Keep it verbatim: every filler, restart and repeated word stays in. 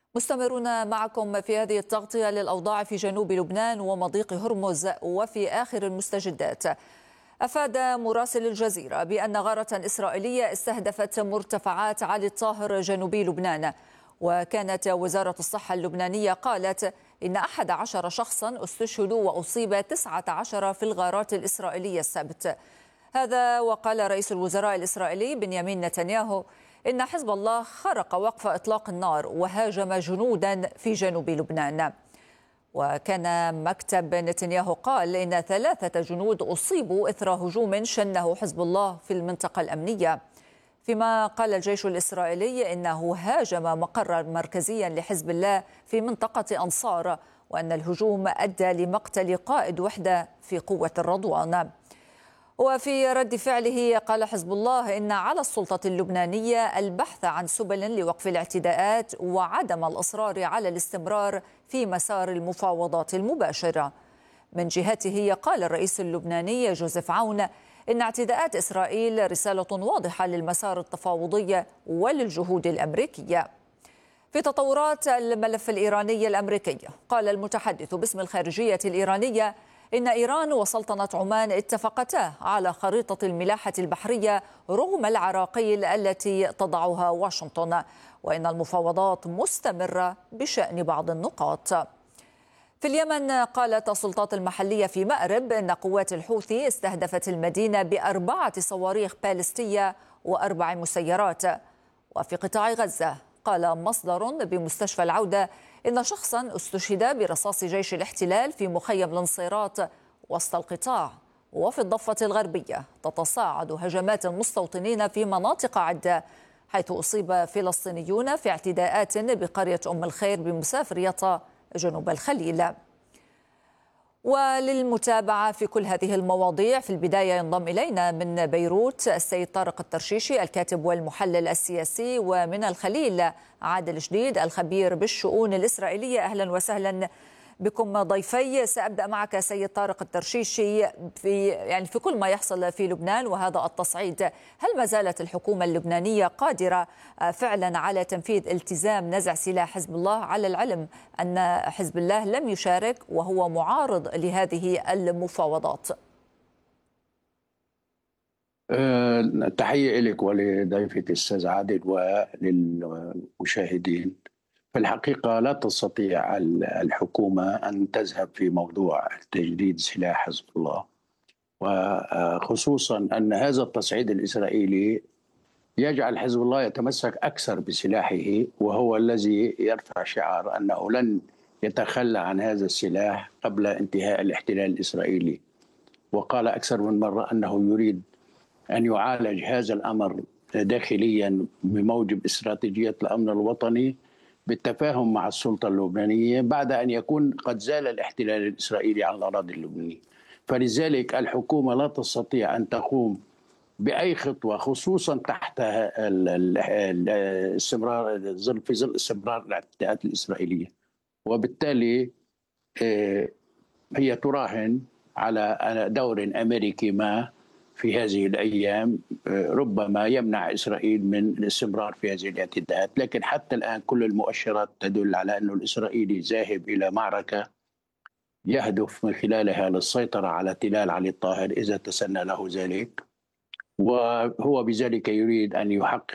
مستمرون معكم في هذه التغطية للأوضاع في جنوب لبنان ومضيق هرمز وفي آخر المستجدات. أفاد مراسل الجزيرة بأن غارة إسرائيلية استهدفت مرتفعات علي الطاهر جنوبي لبنان، وكانت وزارة الصحة اللبنانية قالت إن أحد عشر شخصا استشهدوا وأصيب تسعة عشر في الغارات الإسرائيلية السبت. هذا وقال رئيس الوزراء الإسرائيلي بنيامين نتنياهو إن حزب الله خرق وقف إطلاق النار وهاجم جنودا في جنوب لبنان. وكان مكتب نتنياهو قال إن ثلاثة جنود أصيبوا إثر هجوم شنه حزب الله في المنطقة الأمنية، فيما قال الجيش الإسرائيلي إنه هاجم مقرا مركزيا لحزب الله في منطقة أنصار، وأن الهجوم أدى لمقتل قائد وحدة في قوة الرضوان. وفي رد فعله قال حزب الله إن على السلطة اللبنانية البحث عن سبل لوقف الاعتداءات وعدم الإصرار على الاستمرار في مسار المفاوضات المباشرة. من جهته قال الرئيس اللبناني جوزيف عون إن اعتداءات إسرائيل رسالة واضحة للمسار التفاوضي وللجهود الأمريكية. في تطورات الملف الإيراني الأمريكي، قال المتحدث باسم الخارجية الإيرانية إن إيران وسلطنة عمان اتفقتا على خريطة الملاحة البحرية رغم العراقيل التي تضعها واشنطن، وإن المفاوضات مستمرة بشأن بعض النقاط. في اليمن، قالت السلطات المحلية في مأرب إن قوات الحوثي استهدفت المدينة بأربعة صواريخ باليستية وأربع مسيرات. وفي قطاع غزة، قال مصدر بمستشفى العودة إن شخصا استشهد برصاص جيش الاحتلال في مخيم الانصيرات وسط القطاع. وفي الضفة الغربية تتصاعد هجمات المستوطنين في مناطق عدة، حيث أصيب فلسطينيون في اعتداءات بقرية أم الخير بمسافرية جنوب الخليل. وللمتابعة في كل هذه المواضيع، في البداية ينضم إلينا من بيروت السيد طارق الترشيشي الكاتب والمحلل السياسي، ومن الخليل عادل جديد الخبير بالشؤون الإسرائيلية. أهلا وسهلا بكم ضيفي. سأبدأ معك سيد طارق الترشيشي في يعني في كل ما يحصل في لبنان وهذا التصعيد، هل ما زالت الحكومة اللبنانية قادرة فعلا على تنفيذ التزام نزع سلاح حزب الله، على العلم أن حزب الله لم يشارك وهو معارض لهذه المفاوضات؟ أه تحية لك ولضيفك الأستاذ عادل وللمشاهدين. في الحقيقة لا تستطيع الحكومة أن تذهب في موضوع تجديد سلاح حزب الله، وخصوصا أن هذا التصعيد الإسرائيلي يجعل حزب الله يتمسك أكثر بسلاحه، وهو الذي يرفع شعار أنه لن يتخلى عن هذا السلاح قبل انتهاء الاحتلال الإسرائيلي. وقال أكثر من مرة أنه يريد أن يعالج هذا الأمر داخليا بموجب استراتيجية الأمن الوطني بالتفاهم مع السلطة اللبنانية بعد أن يكون قد زال الاحتلال الإسرائيلي عن الأراضي اللبنانية. فلذلك الحكومة لا تستطيع أن تقوم بأي خطوة، خصوصا تحت الاستمرار في ظل استمرار الاعتداءات الإسرائيلية، وبالتالي هي تراهن على دور أمريكي ما في هذه الأيام ربما يمنع إسرائيل من الاستمرار في هذه الاعتداءات. لكن حتى الآن كل المؤشرات تدل على أن الإسرائيلي ذاهب إلى معركة يهدف من خلالها للسيطرة على تلال علي الطاهر إذا تسنى له ذلك، وهو بذلك يريد أن يحقق